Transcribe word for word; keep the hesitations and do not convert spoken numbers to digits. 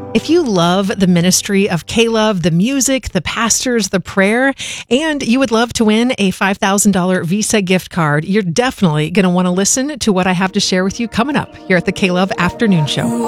If you love the ministry of K-Love, the music, the pastors, the prayer, and you would love to win a five thousand dollars Visa gift card, you're definitely going to want to listen to what I have to share with you coming up here at the K-Love Afternoon Show.